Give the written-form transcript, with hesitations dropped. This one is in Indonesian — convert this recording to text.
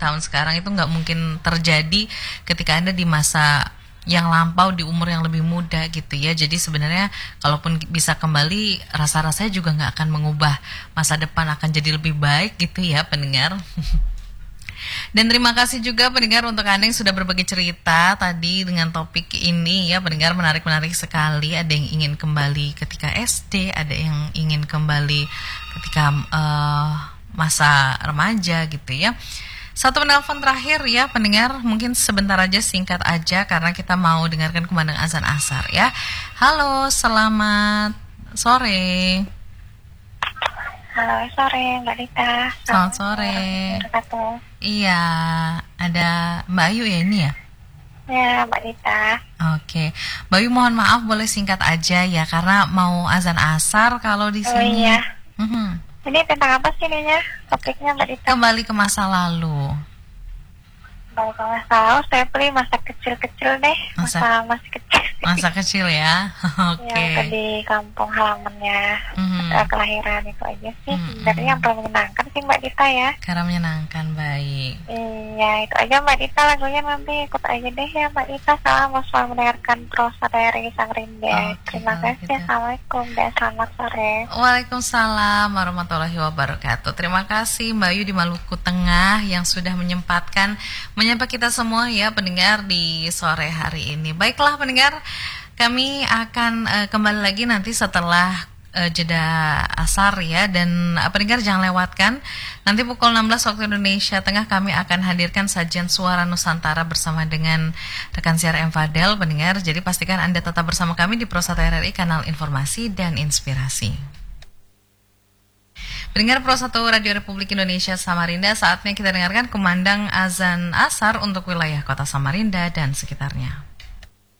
tahun sekarang itu nggak mungkin terjadi ketika Anda di masa yang lampau di umur yang lebih muda gitu ya. Jadi sebenarnya kalaupun bisa kembali, rasa-rasanya juga nggak akan mengubah masa depan akan jadi lebih baik gitu ya pendengar. Dan terima kasih juga pendengar untuk Anda yang sudah berbagi cerita tadi dengan topik ini ya pendengar, menarik-menarik sekali. Ada yang ingin kembali ketika SD, ada yang ingin kembali ketika masa remaja gitu ya. Satu penelpon terakhir ya pendengar, mungkin sebentar aja, singkat aja karena kita mau dengarkan kumandang azan asar ya. Halo, selamat sore. Halo sore Mbak Dita. Selamat sore. Iya, ada Mbak Ayu ya ini ya? Ya Mbak Dita. Oke, Mbak Ayu mohon maaf boleh singkat aja ya karena mau azan asar kalau di sini. Oh iya. Mhm. Ini tentang apa sih ininya? Topiknya Mbak Dita? Kembali ke masa lalu. Kalau nggak tahu, saya beli masa kecil-kecil deh. Masih kecil. Masa kecil ya. Oke. Yang di kampung halamannya kelahiran itu aja sih. Sebenarnya yang paling menyenangkan sih Mbak Dita ya. Karena menyenangkan, baik. Iya, itu aja Mbak Dita, lagunya nanti ikut aja deh ya Mbak Dita. Salam selalu mendengarkan prosa dari Samarinda. Terima kasih. Assalamualaikum dan selamat sore. Waalaikumsalam warahmatullahi wabarakatuh. Terima kasih Mbak Ayu di Maluku Tengah yang sudah menyapa kita semua ya pendengar di sore hari ini. Baiklah pendengar, kami akan kembali lagi nanti setelah jeda asar ya. Dan pendengar jangan lewatkan, nanti pukul 16 waktu Indonesia Tengah kami akan hadirkan sajian Suara Nusantara bersama dengan rekan siar M. Fadel pendengar. Jadi pastikan Anda tetap bersama kami di Prosata RRI, kanal informasi dan inspirasi. Pendengar Pro 1 Radio Republik Indonesia Samarinda, saatnya kita dengarkan kumandang azan asar untuk wilayah kota Samarinda dan sekitarnya.